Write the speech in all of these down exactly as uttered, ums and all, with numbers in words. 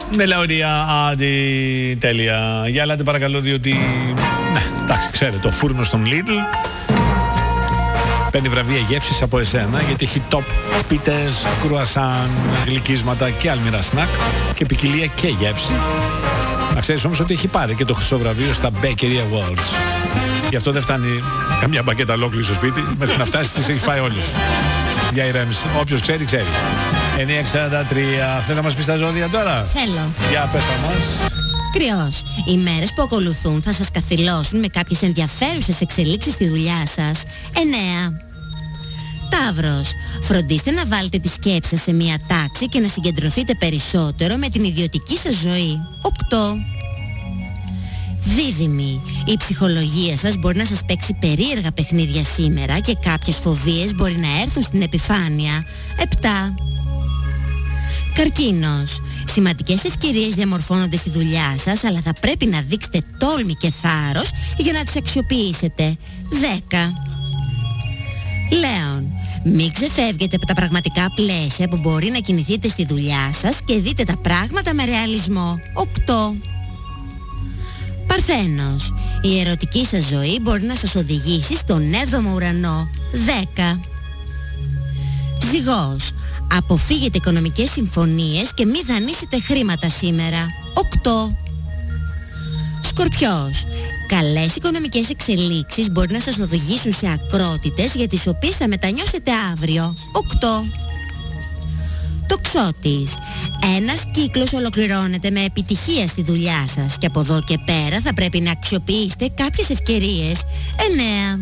Ναι, Λαουρία, άντι, τέλεια. Για ελάτε παρακαλώ, διότι, ναι, εντάξει, ξέρετε, ο φούρνος των Lidl παίρνει βραβεία γεύσης από εσένα, γιατί έχει top πίτες, κρουασάν, γλυκίσματα και αλμυρά σνακ και ποικιλία και γεύση. Να ξέρεις όμως ότι έχει πάρει και το χρυσό βραβείο στα Bakery Awards. Γι' αυτό δεν φτάνει καμιά μπακέτα ολόκληρη στο σπίτι, μέχρι να φτάσει τις έχει φάει όλες. Για ηρέμηση. Όποιος ξέρει, ξέρει. εννιά εξήντα τρία. Θες να μας πεις τα ζώδια τώρα? Θέλω. Για πες τα μας. Κρυός. Οι μέρες που ακολουθούν θα σας καθυλώσουν με κάποιες ενδιαφέρουσες εξελίξεις στη δουλειά σας. εννέα. Ταύρος. Φροντίστε να βάλετε τη σκέψη σας σε μία τάξη και να συγκεντρωθείτε περισσότερο με την ιδιωτική σας ζωή. οκτώ. Δίδυμοι. Η ψυχολογία σας μπορεί να σας παίξει περίεργα παιχνίδια σήμερα και κάποιες φοβίες μπορεί να έρθουν στην επιφάνεια. επτά. Καρκίνος. Σημαντικές ευκαιρίες διαμορφώνονται στη δουλειά σας, αλλά θα πρέπει να δείξετε τόλμη και θάρρος για να τις αξιοποιήσετε. δέκα. Λέων. Μην ξεφεύγετε από τα πραγματικά πλαίσια που μπορεί να κινηθείτε στη δουλειά σας και δείτε τα πράγματα με ρεαλισμό. οκτώ. Παρθένος. Η ερωτική σας ζωή μπορεί να σας οδηγήσει στον έβδομο ουρανό. δέκα. Ζυγός. Αποφύγετε οικονομικές συμφωνίες και μη δανείσετε χρήματα σήμερα. οκτώ. Σκορπιός. Καλές οικονομικές εξελίξεις μπορεί να σας οδηγήσουν σε ακρότητες για τις οποίες θα μετανιώσετε αύριο. οκτώ. Τοξότης. Ένας κύκλος ολοκληρώνεται με επιτυχία στη δουλειά σας και από εδώ και πέρα θα πρέπει να αξιοποιήσετε κάποιες ευκαιρίες. εννέα.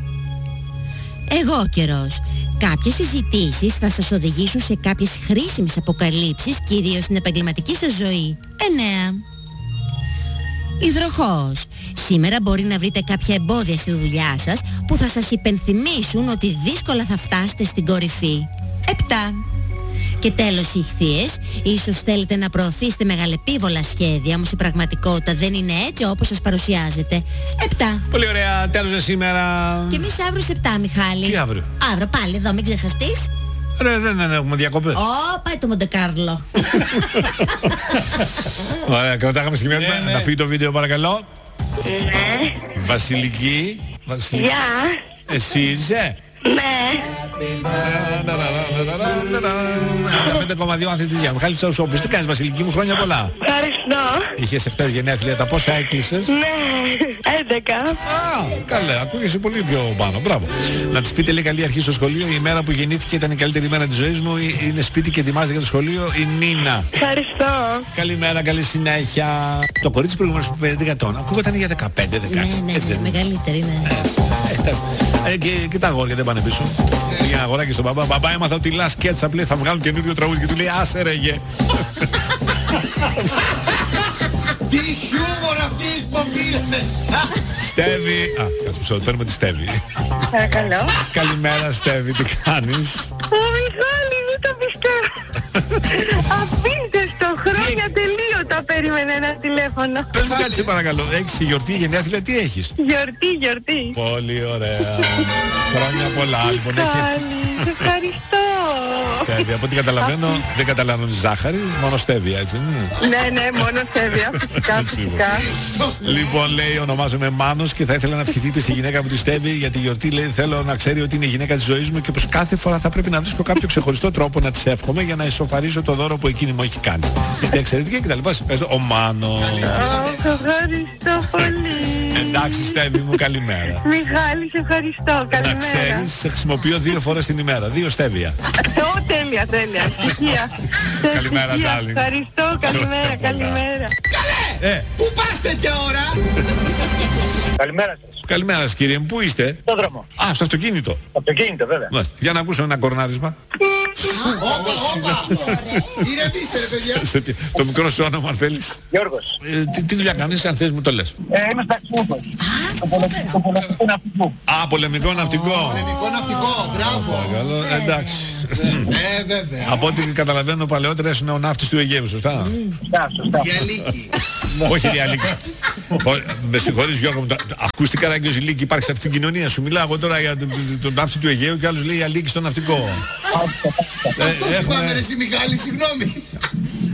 Αιγόκερος. Κάποιες συζητήσεις θα σας οδηγήσουν σε κάποιες χρήσιμες αποκαλύψεις, κυρίως στην επαγγελματική σας ζωή. εννέα. Υδροχόος. Σήμερα μπορεί να βρείτε κάποια εμπόδια στη δουλειά σας που θα σας υπενθυμίσουν ότι δύσκολα θα φτάσετε στην κορυφή. επτά. Και τέλος οι Ιχθύες. Ίσως θέλετε να προωθήσετε μεγαλεπίβολα σχέδια, όμως η πραγματικότητα δεν είναι έτσι όπως σας παρουσιάζεται. επτά. Πολύ ωραία, τέλος για σήμερα. Και εμείς αύριο σε επτά, Μιχάλη. Τι αύριο? Αύριο πάλι εδώ, μην ξεχαστείς. Ρε, δεν, δεν έχουμε διακοπές. Ω, πάει το Μοντεκάρλο. Ωραία, κρατάγαμε συγκεκριμένα. Ναι, ναι. Να φύγει το βίντεο παρακαλώ. Ναι. Βασιλική. Βασιλική. Γεια. Εσύ είσαι? Ναι. πέντε κόμμα δύο αν θες της Γεια. Μιχάλη Σαουσόπης. Τι κάνεις Βασιλική μου, χρόνια πολλά. Ευχαριστώ. Είχες εχθές γενέθλια, τα πόσα έκλεισες? Ναι. έντεκα. Α, καλά, ακούγεσαι πολύ πιο πάνω. Μπράβο. Να της πείτε λέει καλή αρχή στο σχολείο. Η μέρα που γεννήθηκε ήταν η καλύτερη μέρα της ζωής μου. Είναι σπίτι και ετοιμάζεται για το σχολείο η Νίνα. Ευχαριστώ. Καλημέρα, καλή συνέχεια. Το κορίτσι προηγουμένως που πέντε ετών ακούγονταν για δεκαπέντε δεκαέξι. Ναι, ναι, ναι, μεγαλύτερη, ναι. Ε, και, και τα αγόρια δεν πάνε πίσω. Πήγε ένα αγοράκι στον μπαμπά. Μπαμπά, έμαθα ότι λας κέτσαπ, λέει, θα βγάλουν καινούριο τραγούδι. Και του λέει άσε ρε γε. Τι χιούμορ αυτή η υποφύρεται. Στέβη. Α, κάτσε μισό, παίρνουμε τη Στέβη. Παρακαλώ. Καλημέρα Στέβη, τι κάνεις? Ω Μιχάλη, δεν το πιστεύω. Απίστευτο, χρόνια τελείωτα περίμενε ένα τηλέφωνο. Πες μου κάτι σε παρακαλώ, έχεις γιορτή, γενέθλια, τι έχεις? Γιορτή, γιορτή. Πολύ ωραία. Χρόνια πολλά λοιπόν. Μιχάλη, σε ευχαριστώ. Στέβη, από ό,τι καταλαβαίνω δεν καταλαβαίνω ζάχαρη, μόνο στέβια, έτσι είναι? Ναι, ναι, μόνο στέβια, φυσικά, φυσικά. Λοιπόν, λέει, ονομάζομαι Μάνος και θα ήθελα να ευχηθείτε στη γυναίκα μου τη Στέβη για τη γιορτή. Λέει, θέλω να ξέρει ότι είναι η γυναίκα της ζωής μου και πως κάθε φορά θα πρέπει να βρίσκω κάποιο ξεχωριστό τρόπο να της εύχομαι για να ισοφαρίσω το δώρο που εκείνη μου έχει κάνει. Είστε εξαιρετικοί και τα λοιπά. Ο Μάνος. Ευχαριστώ πολύ. Εντάξει, Στέβη μου, καλημέρα. Μιχάλη, σε ευχαριστώ. Να Καλημέρα. ξέρεις, σε χρησιμοποιώ δύο φορές την ημέρα. Δύο Στέβια. Ω, τέλεια, τέλεια. Ευτυχία. Καλημέρα, Ευτυχία. darling. Ευχαριστώ, καλημέρα, Χρόνια πολλά. καλημέρα. Ε, Πού πας τέτοια ώρα? Καλημέρα σας. καλημέρα σας, κύριε μου, πού είστε? Στο δρόμο. Α, στο αυτοκίνητο. Αυτοκίνητο βέβαια. Μάλιστα. Για να ακούσω ένα κορνάρισμα. Όπα, όπα. Ηρεμήστε ρε παιδιά. Το μικρό σου όνομα, αν θέλεις. Γιώργος. Ε, τι, τι δουλειά κάνεις, αν θες μου το λες. Ε, είμαι ταξιούχος. Το πολεμικό ναυτικό. Α, πολεμικό ναυτικό. Πολεμικό ναυτικό, μπράβο. Καλό, εντάξει. Ε, βέβαια. Από ό,τι καταλαβαίνω παλαιότερα ήσουν ο ναύτης του Αιγαίου, σωστά? Σωστά, σωστά. Η Αλίκη. Όχι η Αλίκη. Με συγχωρείς Γιώργο μου, ακούστηκα ράγκιος η Λίκη, υπάρχει σε αυτήν την κοινωνία. Σου μιλάω εγώ τώρα για τον ναύτη του Αιγαίου και άλλος λέει η Αλίκη στο ναυτικό. Αυτό θυμάμαι ρε εσύ Μιχάλη, συγγνώμη.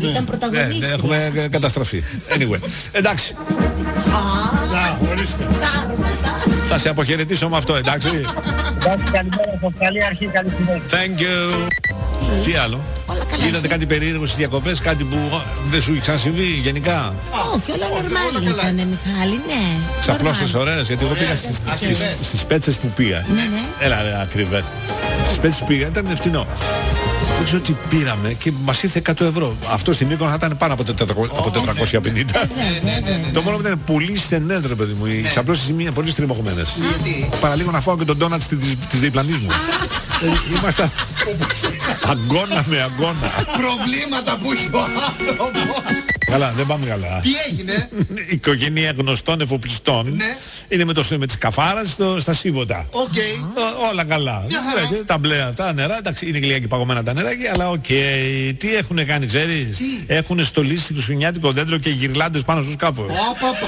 Ήταν Ναι, ναι, πρωταγωνίστρια. έχουμε ε, καταστραφεί. Anyway, εντάξει. Να, ορίστε. Θα σε αποχαιρετήσω με αυτό, εντάξει. Εντάξει, καλημέρα σας. Καλή αρχή, καλή συνέχεια. Thank you. Τι άλλο? Όλα καλά, Είδατε εσύ? κάτι περίεργο στις διακοπές, κάτι που ε, δεν σου έχει ξανασυμβεί γενικά? Όχι, όλα όλα νορμάλι καλά. ήταν, Μιχάλη, ναι. Ξαπλώστες Νορμάλι. ωραίες, γιατί εγώ πήγα στις, Ακριβές. στις, στις πέτσες που πήγα. Ναι, ναι. Έλα ρε ακριβές. Στις πέτσες που πήγα ήταν φτηνό. Δεν ξέρω τι πήραμε και μας ήρθε εκατό ευρώ. Αυτό στην Μύκονο θα ήταν πάνω από τετρακόσια από τετρακόσια πενήντα. Το μόνο που ήταν πολύ στενές ρε παιδί μου. Οι ξαπλώσεις είναι πολύ στριμωγμένες. Γιατί? Παραλίγο να φάω και τον ντόνατς της, της διπλανής μου. Ε, Είμαστε αγκώνα με αγκώνα. Προβλήματα που έχει ο άνθρωπος. Καλά, δεν πάμε καλά. Τι έγινε? Η οικογένεια γνωστών εφοπλιστών Ναι. είναι με το με τις καφάρας στο, στα Σίβοτα. Οκ. Ό, όλα καλά. Μια χαρά. Βλέπετε, τα μπλε αυτά νερά, εντάξει, είναι και λίγα και παγωμένα τα νεράκια, αλλά οκ. Τι έχουν κάνει, ξέρεις? Τι? Έχουν στολίσει χριστουγεννιάτικο δέντρο και γυρλάντες πάνω στο σκάφος. Όπα, όπα.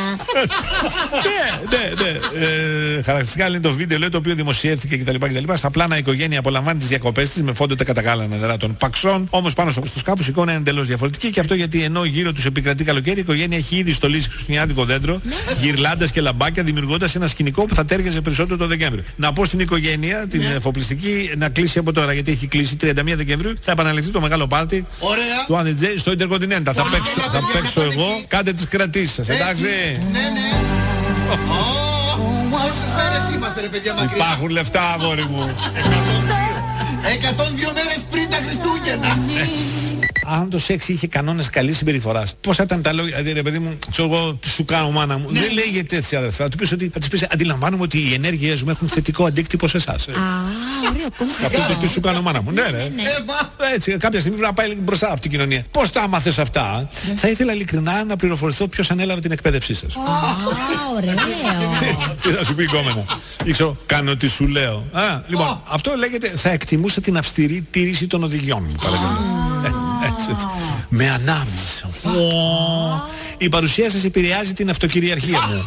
Ναι, ναι, ναι. Ε, χαρακτηριστικά είναι το βίντεο λέει, το οποίο δημοσιεύτηκε κτλ. κτλ. Στα πλάνα η οικογένεια απολαμβάνει τις διακοπές της με φόντο τα κατακάλανα νερά των παξών. Όμως πάνω στο, στο σκάφος η εικόνα είναι εντελώς διαφορετική και αυτό γιατί ενώ γύρω τους επικρατεί καλοκαίρι η οικογένεια έχει ήδη στολίσει χριστουγεννιάτικο δέντρο, γυρλάντες και λαμπάκια δημιουργώντας ένα σκηνικό που θα τέριαζε περισσότερο το Δεκέμβριο. Να πω στην οικογένεια, την εφοπλιστική, να κλείσει από τώρα γιατί έχει κλείσει τριάντα μία Δεκεμβρίου. Θα επαναληφθεί το μεγάλο πάρτι Ωραία. του Άντι Τζέι στο Intercontinental. Θα Ωραία, παίξω, θα παιδιά, παίξω να πάμε εγώ, εκεί. κάντε τις κρατήσεις σας, εντάξει. Ναι, ναι. Ω, πόσες μέρες είμαστε ρε παιδιά μακριά? Υπάρχουν λεφτά, αγόρι μου. εκατόν δύο μέρες πριν τα Χριστούγεννα. Αν το σεξ είχε κανόνες καλής συμπεριφοράς, πώς θα ήταν τα λόγια, δηλαδή ρε παιδί μου, ξέρω εγώ, τι σου κάνω μάνα μου. Δεν λέγεται έτσι αδερφέ. Θα του πεις ότι, θα της πεις, αντιλαμβάνομαι ότι οι ενέργειές μου έχουν θετικό αντίκτυπο σε εσάς. Α, ωραίο Θα πεις το τι σου κάνω μάνα μου. Ναι, ρε. Ε, μα. Έτσι, κάποια στιγμή πρέπει να πάει μπροστά αυτή η κοινωνία. Πώς τα άμαθες αυτά? Θα ήθελα ειλικρινά να πληροφορηθώ ποιος ανέλαβε την εκπαίδευσή σας. Α, ωραίο. Τι θα σου πει η κόμενα? Ήξερα, κάνω τι σου λέω. Α, λοιπόν, αυτό λέγεται θα εκτιμούσα την αυστηρή τήρηση των οδηγιών μου. Παρακαλώ. Ε, έτσι, έτσι. Με ανάβεις. Ω, η παρουσία σας επηρεάζει την αυτοκυριαρχία μου.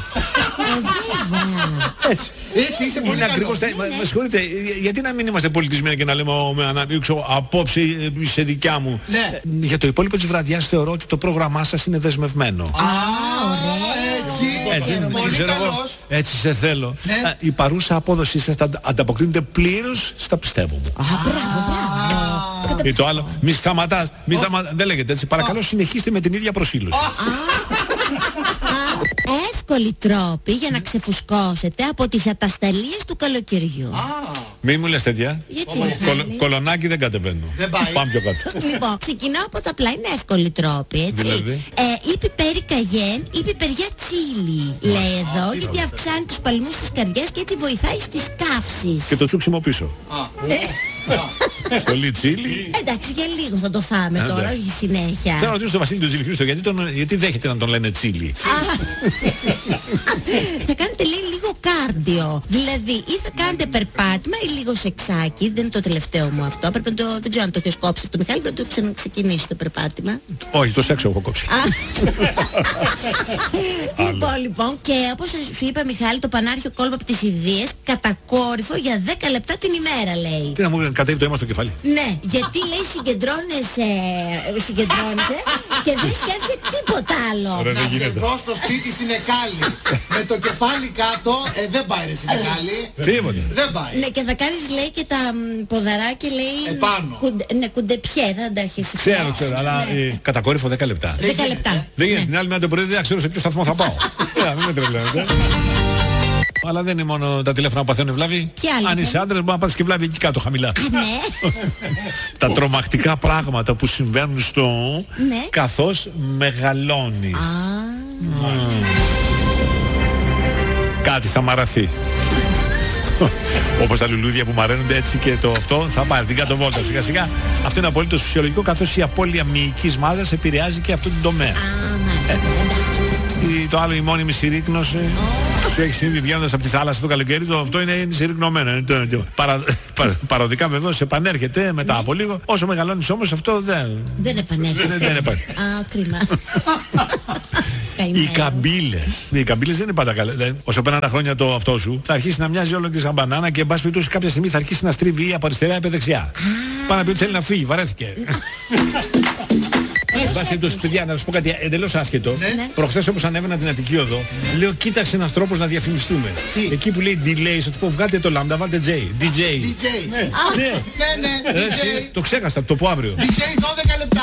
Έτσι. Έτσι είσαι πολύ Είναι καλό. ακριβώς τα- μα- Με συγχωρείτε, γιατί να μην είμαστε πολιτισμένοι και να λέμε «Ω, με ανάβει, ξέρω, απόψε ε, είσαι δικιά μου». Ναι. Ε, Για το υπόλοιπο της βραδιάς θεωρώ ότι το πρόγραμμά σας είναι δεσμευμένο. Α, έτσι. Έτσι, Πολύ ξέρω εγώ, καλός. έτσι σε θέλω. Ναι. Α, η παρούσα απόδοσή σας τα ανταποκρίνεται πλήρως στα πιστεύω μου. Α, μπράβο, μπράβο. Ή το άλλο, μη σταματάς, μη σταματάς, δεν λέγεται έτσι. Παρακαλώ συνεχίστε με την ίδια προσήλωση. Εύκολοι τρόποι για να ξεφουσκώσετε από τις ατασταλίες του καλοκαιριού. Μη μου λες τέτοια. Γιατί, Κολο- Μιχάλη? Κολονάκι δεν κατεβαίνω. Δεν πάει. Πάμε πιο κάτω. Λοιπόν, ξεκινάω από τα απλά, είναι εύκολοι τρόποι, έτσι. Δηλαδή? Ε, ή πιπέρι καγέν ή πιπεριά τσίλι, λέει εδώ, γιατί αυξάνει τους παλμούς της καρδιάς και έτσι βοηθάει στις καύσεις. Και το τσούξιμο πίσω. Πολύ τσίλι. Εντάξει, για λίγο θα το φάμε Άντε. τώρα, όχι συνέχεια. Θέλω να ρωτήσω τον Βασίλη τον Τζιλι Χρήστο γιατί, τον, γιατί δέχεται να τον λένε τσίλι. Θα κάνετε λέει λίγο κάρντιο. Δηλαδή ή θα κάνετε περπάτημα ή λίγο σεξάκι. Δεν είναι το τελευταίο μου αυτό. Πρέπει να το, δεν ξέρω αν το έχεις κόψει αυτό, Μιχάλη. Πρέπει να το ξαναξεκινήσει το περπάτημα. Όχι, το σεξ έχω κόψει. Λοιπόν, λοιπόν, και όπως σου είπα, Μιχάλη, το πανάρχιο κόλπο από τις Ιδίες κατακόρυφο για δέκα λεπτά την ημέρα, λέει. Τι να μου κατέβει το αίμα στο κεφάλι. Ναι, γιατί λέει συγκεντρώνεσαι, συγκεντρώνεσαι και δεν σκέφτεσαι τίποτα άλλο. Ωραία, δεν Να σε γίνεται. δω στο σπίτι στην Εκάλη. Με το κεφάλι κάτω, ε, δεν πάει ρε στην Εκάλη. Τίποτα. Δεν πάει. Ναι, και θα κάνεις λέει και τα μ, ποδαράκια λέει Επάνω. κουντε, ναι, κουντεπιέ, δεν τα έχεις Ξέρω, φτιάξει. ξέρω, αλλά ε, κατακόρυφο δέκα λεπτά. Δέκα λεπτά. Δεν γίνεται. Την άλλη μέρα το πρωί δεν ξέρω σε ποιο σταθμό θα πάω. Ε, μην με τρελαίνετε. Αλλά δεν είναι μόνο τα τηλέφωνα που παθαίνουν βλάβη. Ποια άλλα Αν θα είσαι είναι? άντρας μπορεί να πάθεις και βλάβη εκεί κάτω χαμηλά. Ναι, Τα τρομακτικά πράγματα που συμβαίνουν στο Ναι. καθώς μεγαλώνεις. Κάτι θα μαραθεί. Όπως τα λουλούδια που μαραίνονται έτσι και το αυτό θα πάρει την κάτω βόλτα σιγά σιγά. Αυτό είναι απολύτως φυσιολογικό καθώς η απώλεια μυϊκής μάζας επηρεάζει και αυτό το τομέα. α, μάλιστα, εντάξει. Η- το άλλο η μόνιμη συρρίκνωση σου έχει συμβεί βγαίνοντας από τη θάλασσα το καλοκαίρι, το αυτό είναι συρρικνωμένο. είναι το- το- Παρα, πα- παροδικά βεβαίως επανέρχεται μετά από λίγο. Όσο μεγαλώνεις όμως αυτό δεν, Δεν δεν, επανέρχεται. δεν υπάρχει. Α, κρίμα. Οι Καημένο. καμπύλες. Οι καμπύλες δεν είναι πάντα καλά. Δηλαδή, όσο πέραν τα χρόνια το αυτό σου, θα αρχίσει να μοιάζει όλο και σαν μπανάνα και εν πάση περιπτώσει κάποια στιγμή θα αρχίσει να στρίβει ή από αριστερά ή από δεξιά. Πάνω να πει ότι θέλει να φύγει, βαρέθηκε. Μπάσκετος, παιδιά, να σας πω κάτι εντελώς άσχετο. Ναι. Προχθές όπως ανέβαινα την Αττική Οδό, λέω κοίταξε ένας τρόπος να διαφημιστούμε. Τι? Εκεί που λέει delay, θα του πω βγάλτε το λάμδα, βάλτε J. ντι τζέι. ντι τζέι. Ναι, Α, ναι. ναι, ναι, Ε, ντι εσύ, τζέι. το ξέχασα, το πω αύριο. ντι τζέι δώδεκα λεπτά.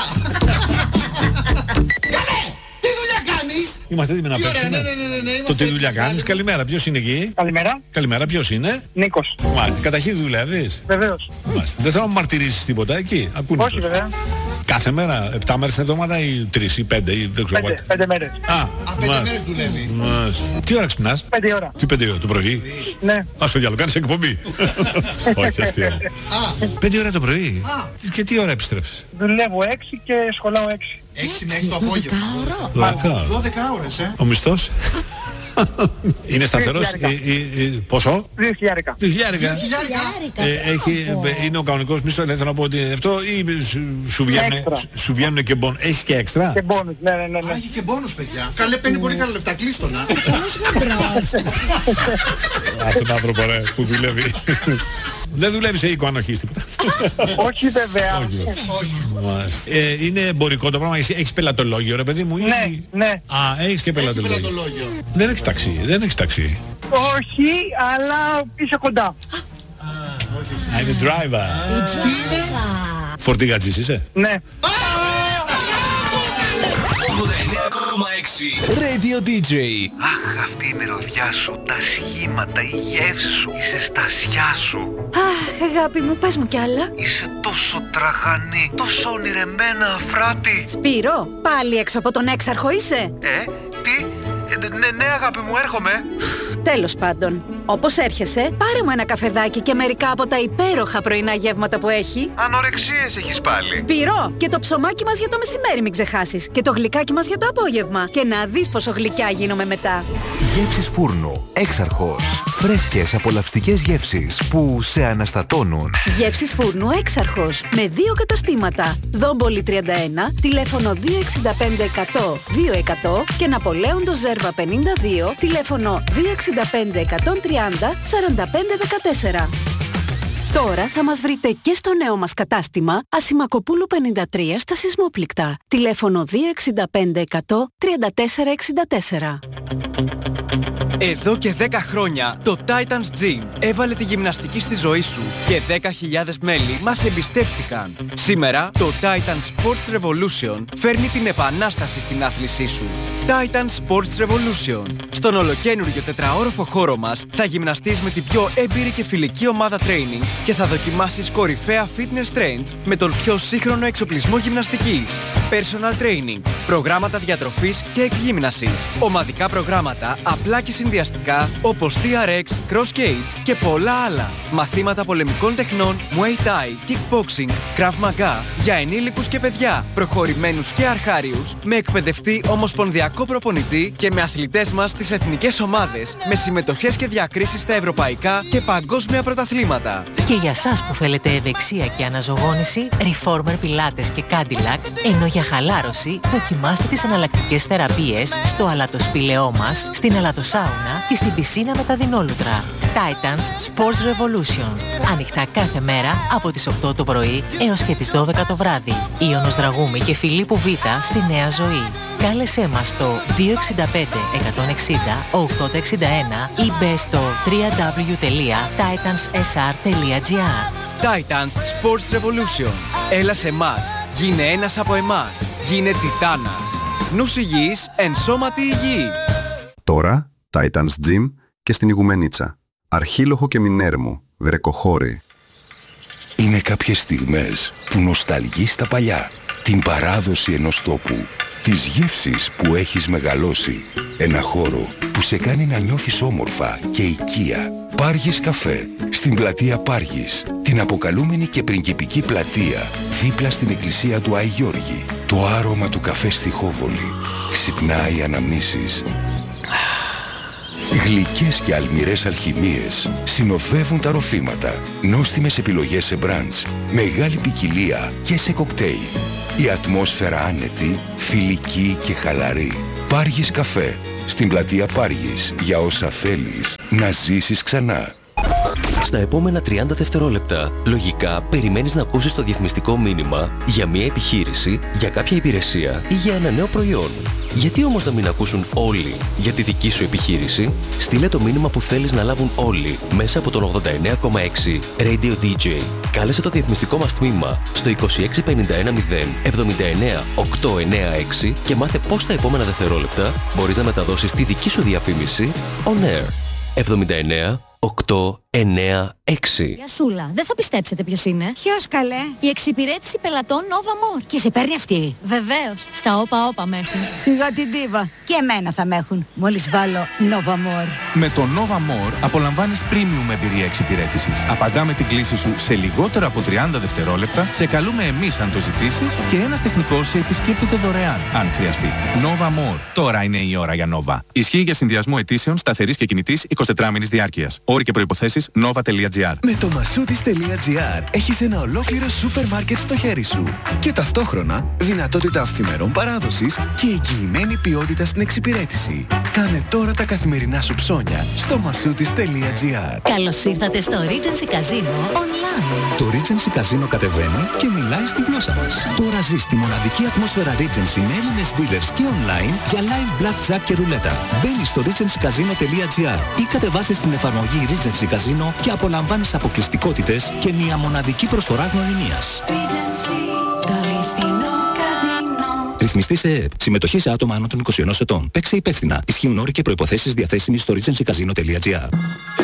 Καλέ! Τι δουλειά κάνεις? Είμαστε έτοιμοι να Τι ωραία, παίξουμε. ναι, ναι, ναι, ναι, ναι, Το είμαστε τι δουλειά έτοιμοι. κάνεις, καλημέρα, ποιος είναι εκεί? Καλημέρα. Καλημέρα, ποιος είναι? Νίκος. Μάλιστα, καταρχήν δουλεύεις. Βεβαίως. Μάλιστα. Δεν θέλω να μου μαρτυρήσεις τίποτα εκεί. Ακούνε Όχι, τόσο. βέβαια. Κάθε μέρα, επτά μέρες την εβδομάδα ή τρεις ή πέντε ή δεν ξέρω. Πέντε, πέντε μέρες. Α, Α, πέντε μάλιστα. μέρες δουλεύει. Μάλιστα. Τι ώρα ξυπνάς? Πέντε ώρα. Τι πέντε ώρα το πρωί? Ναι. Ας το διάλογο, κάνεις εκπομπή. Όχι, αστείο. Α, Πέντε ώρα το πρωί. Α. Και τι ώρα επιστρέφεις? Δουλεύω έξι και σχολάω έξι. έξι με έξι το απόγευμα. Δεκάωρο. Λάκα. δώδεκα ώρες, ε. Ο μισθός? Είναι σταθερός? Δύο Ε, ε, ε, Πόσο? Δύο χιλιάρικα. Δύο χιλιάρικα. Χιλιάρικα. Χιλιάρικα. Ε, έχει, ε, είναι ο κανονικός μισθός, δηλαδή θέλω να πω ότι αυτό ή σου, σου, βγαίνουν, Έξτρα. σου, σου βγαίνουν και μπον. Έχεις και έξτρα? Και μπόνους. Ναι, ναι, ναι. Α, ναι. έχει και μπόνους, παιδιά. Καλέ, παίρνει πολύ καλά λεφτά. Κλείστονα. Πώς γαμπρός. Αυτόν τον άνθρωπο ρε, που δουλεύει. Δεν δουλεύει σε οίκο ανοχής τίποτα. Όχι, βέβαια. Μάλιστα. Ε, είναι εμπορικό το πράγμα. Εσύ έχεις πελατολόγιο ρε παιδί μου? Ή... Ναι, ναι. Α, έχεις και Έχει πελατολόγιο. πελατολόγιο. Δεν έχεις ταξί, δεν έχεις ταξί. Όχι, αλλά είσαι κοντά. Α, είναι driver. Φορτηγατζής είσαι? Ναι. Radio ντι τζέι. Αχ, αυτή η μυρωδιά σου, τα σχήματα, η γεύση σου, η ζεστασιά σου. Αχ, αγάπη μου, πες μου κι άλλα. Είσαι τόσο τραχανή, τόσο ονειρεμένα, Αφράτη. Σπύρο, πάλι έξω από τον έξαρχο είσαι. Ε, τι, ε, ναι, ναι, αγάπη μου, έρχομαι. Τέλος πάντων, όπως έρχεσαι, πάρε μου ένα καφεδάκι και μερικά από τα υπέροχα πρωινά γεύματα που έχει. Ανορεξίες έχεις πάλι. Σπύρο, και το ψωμάκι μας για το μεσημέρι μην ξεχάσεις. Και το γλυκάκι μας για το απόγευμα. Και να δεις πόσο γλυκιά γίνομαι μετά. Γεύσεις φούρνου. Έξαρχος. Φρέσκες απολαυστικές γεύσεις που σε αναστατώνουν. Γεύσεις φούρνου Έξαρχος. Με δύο καταστήματα. Δόμπολη τριάντα ένα, τηλέφωνο δύο έξι πέντε εκατό δύο εκατό και Ναπολέοντος Ζέρβα πενήντα δύο, τηλέφωνο δύο έξι πέντε εκατό τριάντα σαράντα πέντε δεκατέσσερα. Τώρα θα μας βρείτε και στο νέο μας κατάστημα Ασημακοπούλου πενήντα τρία στα Σεισμόπληκτα. Τηλέφωνο δύο έξι πέντε εκατό τριάντα τέσσερα εξήντα τέσσερα. Εδώ και δέκα χρόνια το Titans Gym έβαλε τη γυμναστική στη ζωή σου και δέκα χιλιάδες μέλη μας εμπιστεύτηκαν. Σήμερα το Titans Sports Revolution φέρνει την επανάσταση στην άθλησή σου. Titans Sports Revolution. Στον ολοκαίνουργιο τετραόροφο χώρο μας θα γυμναστείς με την πιο έμπειρη και φιλική ομάδα training και θα δοκιμάσεις κορυφαία fitness trends με τον πιο σύγχρονο εξοπλισμό γυμναστικής. Personal training, προγράμματα διατροφής και εκγύμνασης, ομαδικά προγράμματα απλά και συνδυαστικά όπως τι αρ εξ, Cross Cage και πολλά άλλα. Μαθήματα πολεμικών τεχνών, Muay Thai, Kickboxing, Krav Maga για ενήλικους και παιδιά, προχωρημένους και αρχάριους, με εκπαιδευτή ομοσπονδιακό προπονητή και με αθλητές μας στις εθνικές ομάδες, με συμμετοχές και διακρίσεις στα ευρωπαϊκά και παγκόσμια πρωταθλήματα. Και για σας που θέλετε ευεξία και αναζωγόνηση, Reformer Pilates και Cadillac, ενώ για χαλάρωση δοκιμάστε τις εναλλακτικές θεραπείες στο αλατοσπηλαιό μας, στην αλατοσάουνα και στην πισίνα με τα δεινόλουτρα. Titans Sports Revolution. Ανοιχτά κάθε μέρα από τις οκτώ το πρωί έως και τις δώδεκα το βράδυ. Ιωνος Δραγούμη και Φιλίππου Β στη Νέα Ζωή. Κάλεσέ μας στο δύο έξι πέντε εκατόν εξήντα ογδόντα εξήντα ένα ή μπες στο double-u double-u double-u τελεία titans s r τελεία g r. Titans Sports Revolution. Έλα σε εμάς. Γίνε ένας από εμάς. Γίνε τιτάνας. Νους υγιής, εν σώματι υγιή. Τώρα, Titans Gym και στην Ιγουμενίτσα. Αρχίλοχο και Μινέρμου, Βρεκοχώρη. Είναι κάποιες στιγμές που νοσταλγείς τα παλιά. Την παράδοση ενός τόπου. Τις γεύσεις που έχεις μεγαλώσει. Ένα χώρο που σε κάνει να νιώθεις όμορφα και οικία. Πάργης Καφέ, στην πλατεία Πάργης. Την αποκαλούμενη και πριγκιπική πλατεία, δίπλα στην εκκλησία του Άη Γιώργη. Το άρωμα του καφέ στη Χόβολη. Ξυπνάει αναμνήσεις. Γλυκές και αλμυρές αλχημίες συνοδεύουν τα ροφήματα. Νόστιμες επιλογές σε μπραντς, μεγάλη ποικιλία και σε κοκτέιλ. Η ατμόσφαιρα άνετη, φιλική και χαλαρή. Πάργης Καφέ, στην πλατεία Πάργης, για όσα θέλεις να ζήσεις ξανά. Στα επόμενα τριάντα δευτερόλεπτα, λογικά περιμένεις να ακούσεις το διαφημιστικό μήνυμα για μια επιχείρηση, για κάποια υπηρεσία ή για ένα νέο προϊόν. Γιατί όμως να μην ακούσουν όλοι για τη δική σου επιχείρηση? Στείλε το μήνυμα που θέλεις να λάβουν όλοι μέσα από τον ογδόντα εννέα κόμμα έξι Radio ντι τζέι. Κάλεσε το διαφημιστικό μας τμήμα στο είκοσι έξι πενήντα ένα μηδέν εβδομήντα εννέα οκτακόσια ενενήντα έξι και μάθε πώς στα επόμενα δευτερόλεπτα μπορείς να μεταδώσεις τη δική σου διαφήμιση on air. εβδομήντα εννέα οκτακόσια ενενήντα έξι. Γεια Σούλα, δεν θα πιστέψετε ποιος είναι. Ποιος καλέ? Η εξυπηρέτηση πελατών Nova More. Και σε παίρνει αυτή? Βεβαίως, στα όπα όπα με έχουν. Σιγά την τίβα. Και εμένα θα με έχουν, μόλις βάλω Nova More. Με το Nova More απολαμβάνεις premium εμπειρία εξυπηρέτησης. Απαντάμε την κλήση σου σε λιγότερο από τριάντα δευτερόλεπτα, σε καλούμε εμείς αν το ζητήσεις και ένας τεχνικός σε επισκέπτεται δωρεάν, αν χρειαστεί. Nova More. Τώρα είναι η ώρα για Nova. Ισχύει για συνδυασμό αιτήσεων σταθερής και κινητής εικοσιτετράμηνης διάρκειας. Όροι και προϋποθέσεις nova τελεία τζι άρ. Με το μασούτις τελεία τζι άρ έχεις ένα ολόκληρο σούπερ μάρκετ στο χέρι σου. Και ταυτόχρονα δυνατότητα αυθημερών παράδοσης και εγγυημένη ποιότητα στην εξυπηρέτηση. Κάνε τώρα τα καθημερινά σου ψώνια στο μασούτις τελεία τζι άρ. Καλώς ήρθατε στο Regency Casino Online. Το Regency Casino κατεβαίνει και μιλάει στη γλώσσα μας. Τώρα ζεις τη μοναδική ατμόσφαιρα Regency με Έλληνες dealers και online για live blackjack και ρουλέτα. Μπαίνεις στο regency casino τελεία τζι άρ ή κατεβάσεις την εφαρμογή Regency Casino και απολαμβάνεις αποκλειστικότητες και μια μοναδική προσφορά γνωριμίας. Ρυθμιστή σε ΕΕΠ. Συμμετοχή σε άτομα άνω των είκοσι ενός ετών. Παίξε υπεύθυνα. Ισχύουν όροι και προϋποθέσεις διαθέσιμοι στο regency casino τελεία τζι άρ.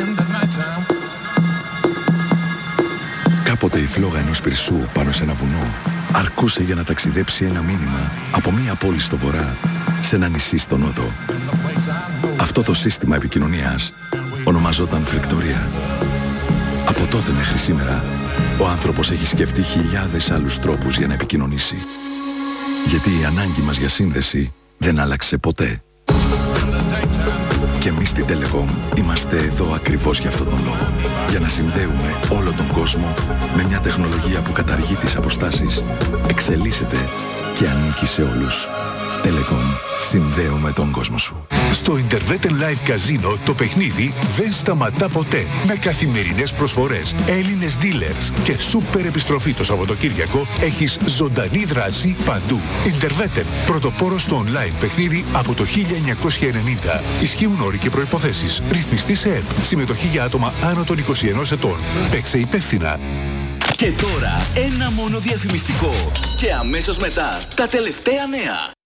Κάποτε η φλόγα ενός πυρσού πάνω σε ένα βουνό αρκούσε για να ταξιδέψει ένα μήνυμα από μία πόλη στο βορρά σε ένα νησί στο νότο. Αυτό το σύστημα επικοινωνίας ονομαζόταν φρικτορία. Από τότε μέχρι σήμερα, ο άνθρωπος έχει σκεφτεί χιλιάδες άλλους τρόπους για να επικοινωνήσει. Γιατί η ανάγκη μας για σύνδεση δεν άλλαξε ποτέ. Και εμείς στην Telecom είμαστε εδώ ακριβώς για αυτόν τον λόγο. Για να συνδέουμε όλο τον κόσμο με μια τεχνολογία που καταργεί τις αποστάσεις, εξελίσσεται και ανήκει σε όλους. Telecom. Συνδέουμε τον κόσμο σου. Στο Interveten Live Casino το παιχνίδι δεν σταματά ποτέ. Με καθημερινές προσφορές, Έλληνες dealers και σούπερ επιστροφή το Σαββατοκύριακο έχεις ζωντανή δράση παντού. Interveten, πρωτοπόρο στο online παιχνίδι από το χίλια εννιακόσια ενενήντα. Ισχύουν όροι και προϋποθέσεις. Ρυθμιστή σε ΕΠ. Συμμετοχή για άτομα άνω των είκοσι ενός ετών. Παίξε υπεύθυνα. Και τώρα ένα μόνο διαφημιστικό. Και αμέσως μετά τα τελευταία νέα.